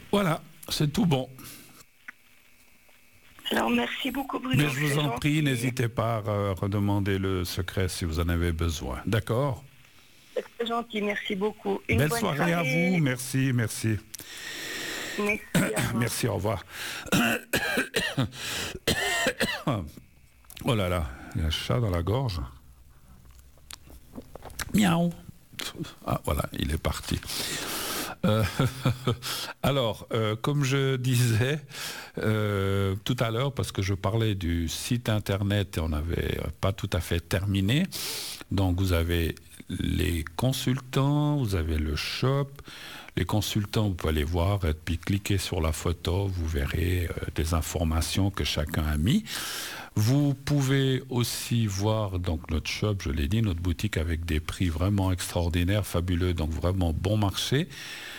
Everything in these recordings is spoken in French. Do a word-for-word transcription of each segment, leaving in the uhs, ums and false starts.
Voilà, c'est tout bon. Alors, merci beaucoup, Bruno. Mais je vous en prie, n'hésitez pas à redemander le secret si vous en avez besoin. D'accord? C'est gentil, merci beaucoup. Une Belle bonne soirée, à vous, merci, merci. Merci, merci, au revoir. Oh là là, il y a un chat dans la gorge. Miaou. Ah voilà, il est parti. Euh, alors, euh, comme je disais euh, tout à l'heure, parce que je parlais du site internet et on n'avait pas tout à fait terminé, donc vous avez les consultants, vous avez le shop. Les consultants, vous pouvez aller voir et puis cliquer sur la photo, vous verrez euh, des informations que chacun a mis. Vous pouvez aussi voir donc notre shop, je l'ai dit, notre boutique avec des prix vraiment extraordinaires, fabuleux, donc vraiment bon marché.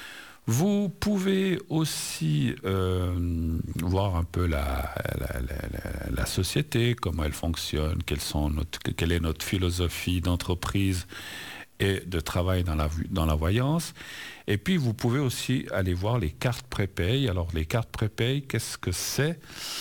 Vous pouvez aussi euh, voir un peu la, la, la, la société, comment elle fonctionne, quelles sont notre, quelle est notre philosophie d'entreprise et de travail dans la, dans la voyance. Et puis, vous pouvez aussi aller voir les cartes prépay. Alors, les cartes prépay, qu'est-ce que c'est ?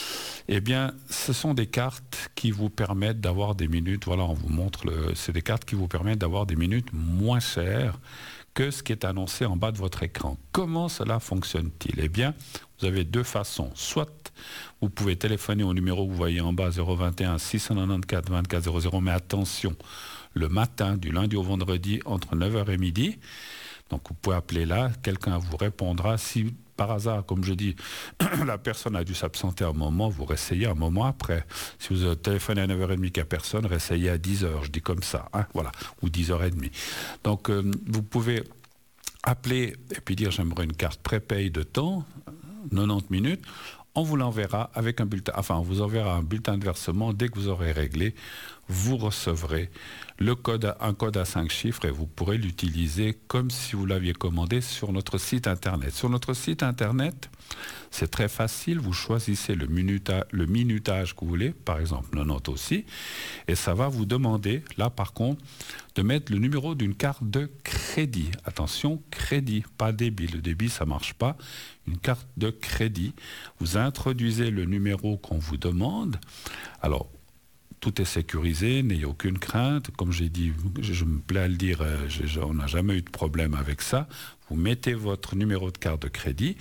Eh bien, ce sont des cartes qui vous permettent d'avoir des minutes. Voilà, on vous montre, le, c'est des cartes qui vous permettent d'avoir des minutes moins chères que ce qui est annoncé en bas de votre écran. Comment cela fonctionne-t-il ? Eh bien, vous avez deux façons. Soit vous pouvez téléphoner au numéro que vous voyez en bas, zéro vingt et un six cent quatre-vingt-quatorze vingt-quatre zéro zéro, mais attention, le matin, du lundi au vendredi, entre neuf heures et midi. Donc vous pouvez appeler là, quelqu'un vous répondra. Si par hasard, comme je dis, la personne a dû s'absenter un moment, vous réessayez un moment après. Si vous téléphonez à neuf heures trente qu'il n'y a personne, réessayez à dix heures, je dis comme ça, hein, voilà, ou dix heures trente. Donc euh, vous pouvez appeler et puis dire j'aimerais une carte prépay de temps, quatre-vingt-dix minutes. On vous l'enverra avec un bulletin, enfin on vous enverra un bulletin de versement. Dès que vous aurez réglé, vous recevrez le code, un code à cinq chiffres et vous pourrez l'utiliser comme si vous l'aviez commandé sur notre site internet. Sur notre site internet, c'est très facile, vous choisissez le, minuta, le minutage que vous voulez, par exemple quatre-vingt-dix aussi, et ça va vous demander, là par contre, de mettre le numéro d'une carte de crédit. Attention, crédit, pas débit. Le débit, ça ne marche pas. Une carte de crédit. Vous introduisez le numéro qu'on vous demande. Alors, tout est sécurisé, n'ayez aucune crainte. Comme j'ai dit, je, je me plais à le dire, je, je, on n'a jamais eu de problème avec ça. Vous mettez votre numéro de carte de crédit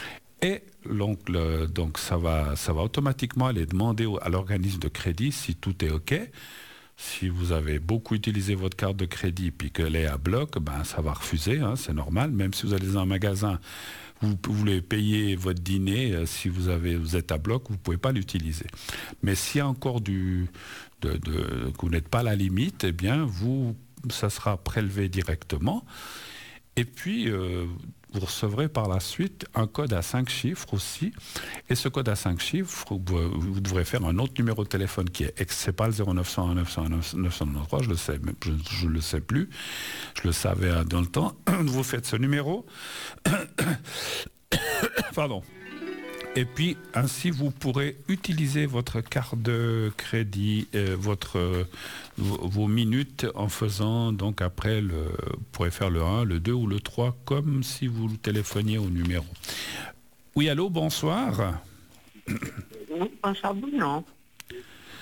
et donc, le, donc ça, va, ça va automatiquement aller demander au, à l'organisme de crédit si tout est OK. Si vous avez beaucoup utilisé votre carte de crédit puis qu'elle est à bloc, ben ça va refuser, hein, c'est normal. Même si vous allez dans un magasin, vous, vous voulez payer votre dîner, euh, si vous, avez, vous êtes à bloc, vous ne pouvez pas l'utiliser. Mais s'il y a encore du, de, de, que vous n'êtes pas à la limite, eh bien, vous, ça sera prélevé directement. Et puis, euh, vous recevrez par la suite un code à cinq chiffres aussi. Et ce code à cinq chiffres, vous, vous devrez faire un autre numéro de téléphone qui est, c'est pas le zéro neuf cent un neuf cent un neuf cent quatre-vingt-treize, je le sais, je ne le sais plus. Je le savais dans le temps. Vous faites ce numéro. Pardon. Et puis, ainsi, vous pourrez utiliser votre carte de crédit, euh, votre, euh, vos, vos minutes en faisant, donc après, le, vous pourrez faire le un, le deux ou le trois, comme si vous téléphoniez au numéro. Oui, allô, bonsoir. Oui, bonsoir, Bruno.